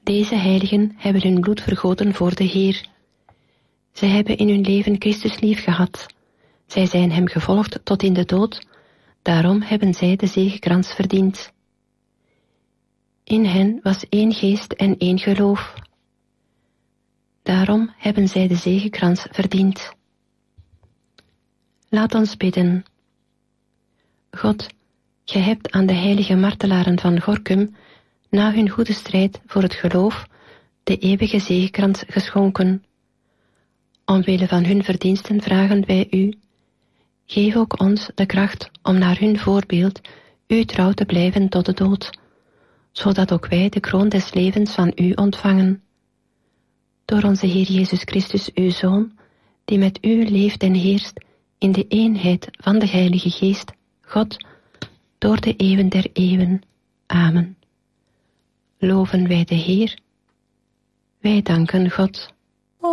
Deze heiligen hebben hun bloed vergoten voor de Heer. Zij hebben in hun leven Christus lief gehad. Zij zijn hem gevolgd tot in de dood, daarom hebben zij de zegekrans verdiend. In hen was één geest en één geloof. Daarom hebben zij de zegekrans verdiend. Laat ons bidden. God, gij hebt aan de heilige martelaren van Gorkum, na hun goede strijd voor het geloof, de eeuwige zegekrans geschonken. Omwille van hun verdiensten vragen wij u, geef ook ons de kracht om naar hun voorbeeld u trouw te blijven tot de dood, zodat ook wij de kroon des levens van u ontvangen. Door onze Heer Jezus Christus, uw Zoon, die met u leeft en heerst in de eenheid van de Heilige Geest, God, door de eeuwen der eeuwen. Amen. Loven wij de Heer. Wij danken God.